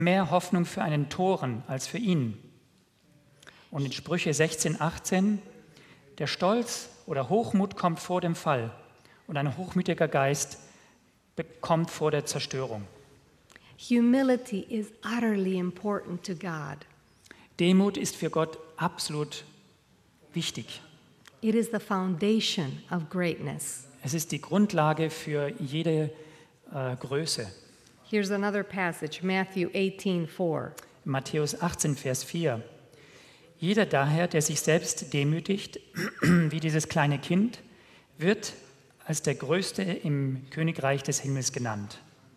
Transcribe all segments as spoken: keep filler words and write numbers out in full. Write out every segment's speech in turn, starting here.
mehr Hoffnung für einen Toren als für ihn. Und in Sprüche sechzehn, achtzehn, der Stolz oder Hochmut kommt vor dem Fall und ein hochmütiger Geist kommt vor der Zerstörung. Humility is utterly important to God. Demut ist für Gott absolut wichtig. It is the foundation of greatness. Es ist die Grundlage für jede äh, Größe. Here's another passage, Matthew eighteen four. Matthäus achtzehn, Vers vier. Jeder daher, der sich selbst demütigt, wie dieses kleine Kind, wird als der Größte im Königreich des Himmels genannt.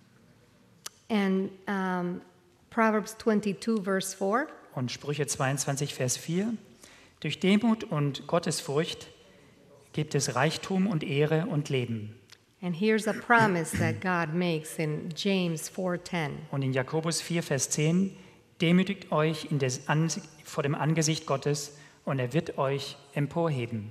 And um, Proverbs twenty-two, verse four. Und Sprüche zweiundzwanzig, Vers vier. Durch Demut und Gottesfurcht gibt es Reichtum und Ehre und Leben. And here's a promise that God makes in James four ten. Und in Jakobus vier, Vers zehn, demütigt euch in des An- vor dem Angesicht Gottes und er wird euch emporheben.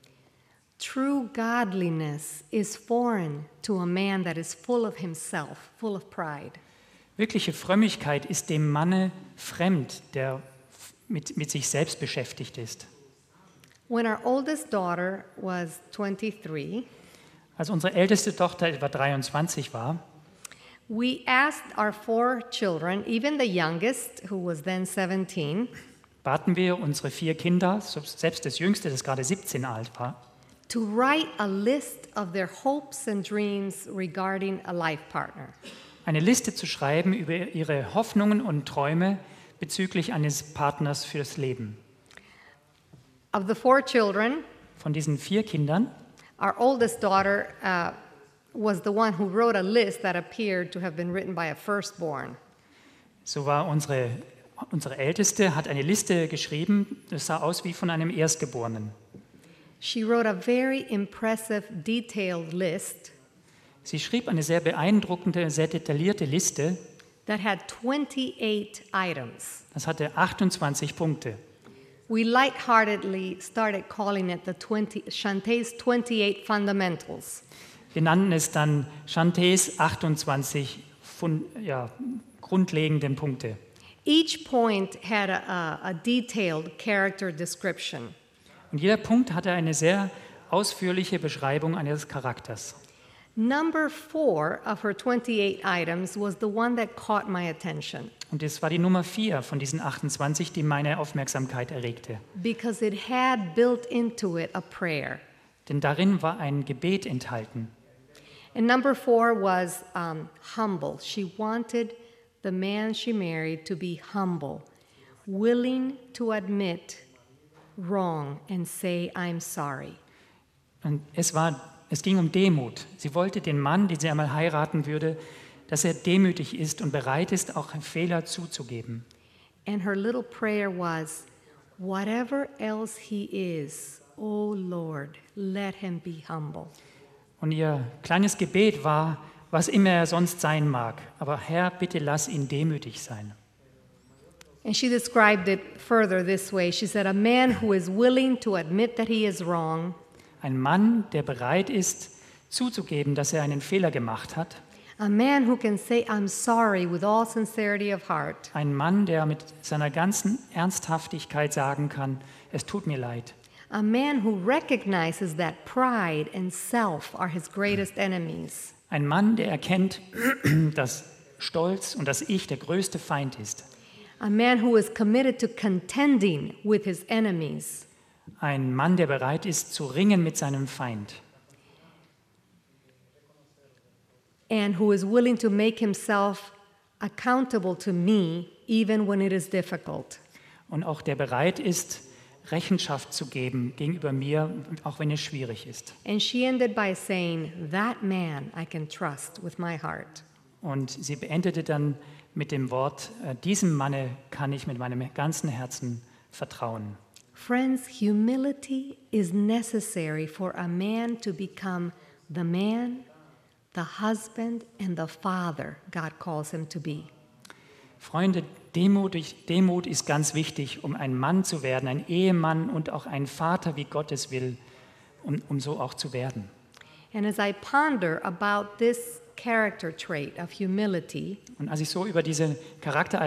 True godliness is foreign to a man that is full of himself, full of pride. Wirkliche Frömmigkeit ist dem Manne fremd, der mit, mit sich selbst beschäftigt ist. When our oldest daughter was twenty-three, Als unsere älteste Tochter etwa dreiundzwanzig war, we asked our four children, even the youngest, who was then seventeen, baten wir unsere vier Kinder, selbst das Jüngste, das gerade siebzehn alt war, to write a list of their hopes and dreams regarding a life partner. eine Liste zu schreiben über ihre Hoffnungen und Träume bezüglich eines Partners fürs Leben. Of the four children, Von diesen vier Kindern, our oldest daughter uh, was the one who wrote a list that appeared to have been written by a firstborn. so war unsere, unsere Älteste, hat eine Liste geschrieben, das sah aus wie von einem Erstgeborenen. She wrote a very impressive, detailed list Sie schrieb eine sehr beeindruckende, sehr detaillierte Liste, that had twenty-eight items. das hatte achtundzwanzig Punkte. We lightheartedly started calling it the twenty, Shantae's twenty-eight fundamentals. Wir nannten es dann Shantaes achtundzwanzig Fund, ja, grundlegenden Punkte. Each point had a, a, a detailed character description. Und jeder Punkt hatte eine sehr ausführliche Beschreibung eines Charakters. Number four of her twenty-eight items was the one that caught my attention Und es war die Nummer vier von diesen achtundzwanzig, die meine Aufmerksamkeit erregte. because it had built into it a prayer. Denn darin war ein Gebet enthalten. And number four was um, humble. She wanted the man she married to be humble, willing to admit wrong and say, I'm sorry. Und es war, es ging um Demut. Sie wollte den Mann, den sie einmal heiraten würde, dass er demütig ist und bereit ist, auch Fehler zuzugeben. And her little prayer was, whatever else he is, oh Lord, let him be humble. Und ihr kleines Gebet war, was immer er sonst sein mag, aber Herr, bitte lass ihn demütig sein. And she described it further this way. She said, a man who is willing to admit that he is wrong, Ein Mann, der bereit ist, zuzugeben, dass er einen Fehler gemacht hat. a man who can say, I'm sorry with all sincerity of heart. Ein Mann, der mit seiner ganzen Ernsthaftigkeit sagen kann, es tut mir leid. A man who recognizes that pride and self are his greatest enemies. Ein Mann, der erkennt, dass Stolz und das Ich der größte Feind ist. A man who is committed to contending with his enemies. Ein Mann, der bereit ist, zu ringen mit seinem Feind. And who is willing to make himself accountable to me even when it is difficult. Und auch der bereit ist, Rechenschaft zu geben gegenüber mir, auch wenn es schwierig ist. And she ended by saying, that man I can trust with my heart. Und sie beendete dann mit dem Wort, äh, diesem Manne kann ich mit meinem ganzen Herzen vertrauen. Friends, humility is necessary for a man to become the man, the husband, and the father God calls him to be. Freunde, Demut, Demut ist ganz wichtig, um ein Mann zu werden, ein Ehemann und auch ein Vater, wie Gott es will, um, um so auch zu werden. And as I ponder about this character trait of humility, Und als ich so über diese Charaktereigenschaften